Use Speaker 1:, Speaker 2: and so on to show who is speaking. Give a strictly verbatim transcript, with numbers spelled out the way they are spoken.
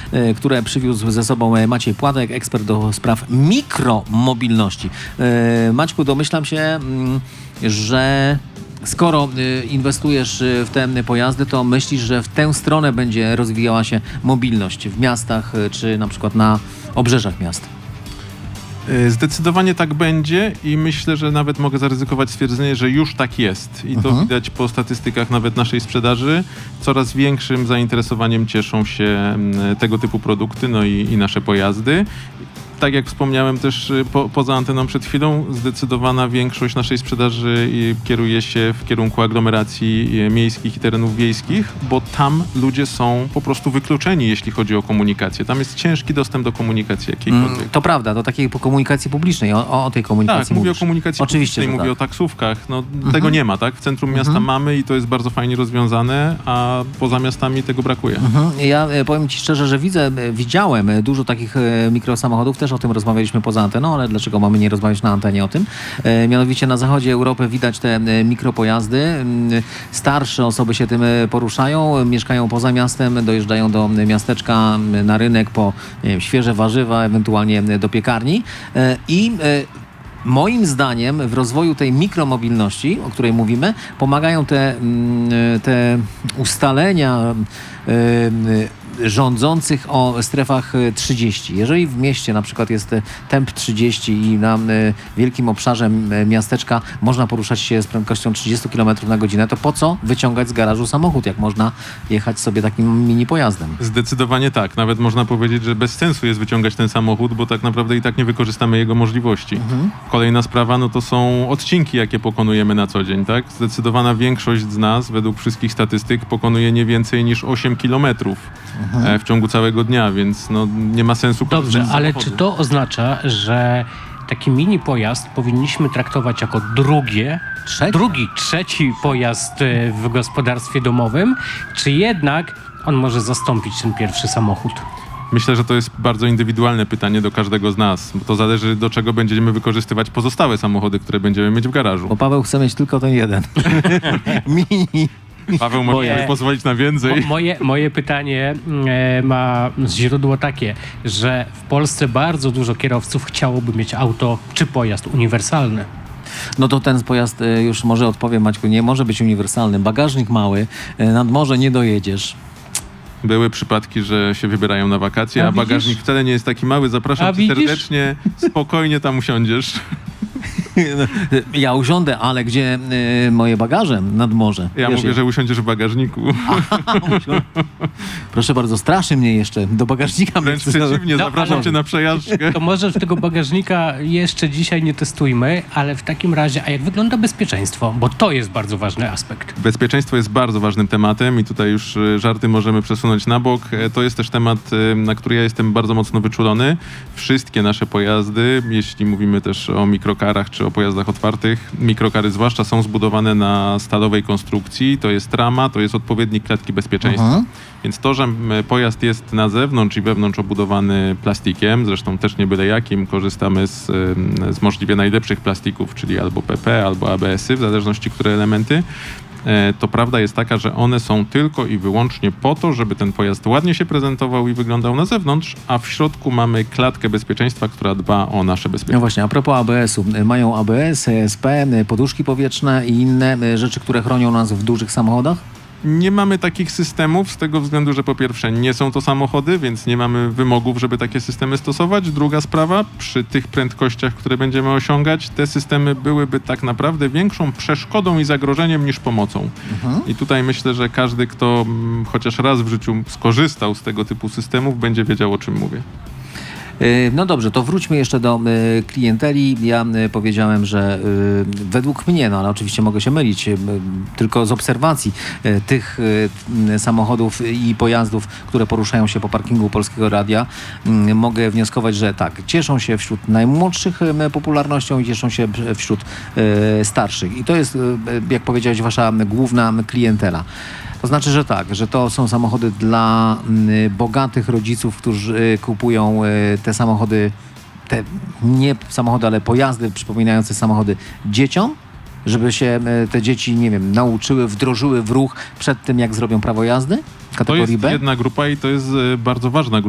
Speaker 1: które przywiózł ze sobą Maciej Płatek, ekspert do spraw mikromobilności. Maćku, domyślam się, że skoro inwestujesz w te pojazdy, to myślisz, że w tę stronę będzie rozwijała się mobilność w miastach, czy na przykład na obrzeżach miast?
Speaker 2: Zdecydowanie tak będzie i myślę, że nawet mogę zaryzykować stwierdzenie, że już tak jest. I to uh-huh. widać po statystykach nawet naszej sprzedaży. Coraz większym zainteresowaniem cieszą się tego typu produkty, no i, i nasze pojazdy. Tak jak wspomniałem też po, poza anteną przed chwilą, zdecydowana większość naszej sprzedaży kieruje się w kierunku aglomeracji miejskich i terenów wiejskich, bo tam ludzie są po prostu wykluczeni, jeśli chodzi o komunikację. Tam jest ciężki dostęp do komunikacji jakiejkolwiek.
Speaker 1: Mm, to prawda, do takiej komunikacji publicznej, o, o tej komunikacji
Speaker 2: Tak, mówię
Speaker 1: mówisz.
Speaker 2: o komunikacji
Speaker 1: Oczywiście,
Speaker 2: publicznej, mówię
Speaker 1: tak.
Speaker 2: o taksówkach. No,
Speaker 1: mhm.
Speaker 2: Tego nie ma, tak? W centrum miasta
Speaker 1: mhm.
Speaker 2: mamy i to jest bardzo fajnie rozwiązane, a poza miastami tego brakuje.
Speaker 1: Mhm. Ja powiem ci szczerze, że widzę, widziałem dużo takich mikrosamochodów, też o tym rozmawialiśmy poza anteną, ale dlaczego mamy nie rozmawiać na antenie o tym? E, mianowicie na zachodzie Europy widać te e, mikropojazdy. E, starsze osoby się tym e, poruszają, mieszkają poza miastem, dojeżdżają do e, miasteczka, e, na rynek po nie wiem, świeże warzywa, ewentualnie e, do piekarni e, i e, moim zdaniem w rozwoju tej mikromobilności, o której mówimy, pomagają te, te ustalenia e, rządzących o strefach trzydzieści. Jeżeli w mieście na przykład jest temp trzydzieści i na wielkim obszarze miasteczka można poruszać się z prędkością trzydzieści kilometrów na godzinę, to po co wyciągać z garażu samochód, jak można jechać sobie takim mini pojazdem?
Speaker 2: Zdecydowanie tak. Nawet można powiedzieć, że bez sensu jest wyciągać ten samochód, bo tak naprawdę i tak nie wykorzystamy jego możliwości. Mhm. Kolejna sprawa, no to są odcinki, jakie pokonujemy na co dzień, tak? Zdecydowana większość z nas, według wszystkich statystyk, pokonuje nie więcej niż osiem kilometrów. Mhm. w ciągu całego dnia, więc no, nie ma sensu korzystać z
Speaker 3: Dobrze, ale
Speaker 2: samochodu.
Speaker 3: czy to oznacza, że taki mini pojazd powinniśmy traktować jako drugie,
Speaker 1: Trzeci?
Speaker 3: drugi, trzeci pojazd w gospodarstwie domowym, czy jednak on może zastąpić ten pierwszy samochód?
Speaker 2: Myślę, że to jest bardzo indywidualne pytanie do każdego z nas, bo to zależy, do czego będziemy wykorzystywać pozostałe samochody, które będziemy mieć w garażu.
Speaker 1: Bo Paweł chce mieć tylko ten jeden. Mini.
Speaker 2: Paweł może
Speaker 3: Moje-
Speaker 2: sobie pozwolić na więcej.
Speaker 3: Mo- moje, moje pytanie e, ma źródło takie, że w Polsce bardzo dużo kierowców chciałoby mieć auto czy pojazd uniwersalny.
Speaker 1: No to ten pojazd y, już może odpowiem, Maćku, nie może być uniwersalny. Bagażnik mały, y, nad morze nie dojedziesz.
Speaker 2: Były przypadki, że się wybierają na wakacje,
Speaker 3: A
Speaker 2: a,
Speaker 3: widzisz?
Speaker 2: bagażnik wcale nie jest taki mały. Zapraszam
Speaker 3: A
Speaker 2: cię
Speaker 3: widzisz?
Speaker 2: serdecznie, spokojnie tam usiądziesz.
Speaker 1: Ja usiądę, ale gdzie y, moje bagaże nad morze?
Speaker 2: Ja
Speaker 1: Wiesz,
Speaker 2: mówię, że usiądziesz w bagażniku.
Speaker 1: Proszę bardzo, straszy mnie jeszcze. Do bagażnika
Speaker 2: Wręcz
Speaker 1: mnie
Speaker 2: przeciwnie,
Speaker 3: No,
Speaker 2: zapraszam
Speaker 3: ale-
Speaker 2: cię na przejażdżkę.
Speaker 3: To może tego bagażnika jeszcze dzisiaj nie testujmy, ale w takim razie, a jak wygląda bezpieczeństwo? Bo to jest bardzo ważny aspekt.
Speaker 2: Bezpieczeństwo jest bardzo ważnym tematem i tutaj już e, żarty możemy przesunąć na bok. E, To jest też temat, e, na który ja jestem bardzo mocno wyczulony. Wszystkie nasze pojazdy, jeśli mówimy też o mikrokarach czy o pojazdach otwartych, mikrokary zwłaszcza są zbudowane na stalowej konstrukcji. To jest rama, to jest odpowiednik klatki bezpieczeństwa.
Speaker 1: Aha.
Speaker 2: Więc to, że m, pojazd jest na zewnątrz i wewnątrz obudowany plastikiem, zresztą też nie byle jakim, korzystamy z, em, z możliwie najlepszych plastików, czyli albo P P, albo A B S-y, w zależności które elementy, e, to prawda jest taka, że one są tylko i wyłącznie po to, żeby ten pojazd ładnie się prezentował i wyglądał na zewnątrz, a w środku mamy klatkę bezpieczeństwa, która dba o nasze
Speaker 1: No
Speaker 2: bezpieczeństwo.
Speaker 1: właśnie, a propos A B S-u. Mają A B S, E S P, poduszki powietrzne i inne y, rzeczy, które chronią nas w dużych samochodach?
Speaker 2: Nie mamy takich systemów z tego względu, że po pierwsze nie są to samochody, więc nie mamy wymogów, żeby takie systemy stosować. Druga sprawa, przy tych prędkościach, które będziemy osiągać, te systemy byłyby tak naprawdę większą przeszkodą i zagrożeniem niż pomocą.
Speaker 1: Mhm.
Speaker 2: I tutaj myślę, że każdy, kto mm, chociaż raz w życiu skorzystał z tego typu systemów, będzie wiedział, o czym mówię.
Speaker 1: Y, No dobrze, to wróćmy jeszcze do y, klienteli. Ja y, powiedziałem, że y, według mnie, no ale oczywiście mogę się mylić, y, tylko z obserwacji y, tych y, y, samochodów i pojazdów, które poruszają się po parkingu Polskiego Radia, y, mogę wnioskować, że tak, cieszą się wśród najmłodszych y, popularnością i cieszą się y, wśród y, starszych. I to jest, y, jak powiedziałeś, wasza główna klientela. To znaczy, że tak, że to są samochody dla y, bogatych rodziców, którzy y, kupują y, te samochody, te nie samochody, ale pojazdy przypominające samochody dzieciom, żeby się y, te dzieci, nie wiem, nauczyły, wdrożyły w ruch przed tym, jak zrobią prawo jazdy w
Speaker 2: To
Speaker 1: kategorii
Speaker 2: jest
Speaker 1: B.
Speaker 2: jedna grupa i to jest e, bardzo ważna grupa.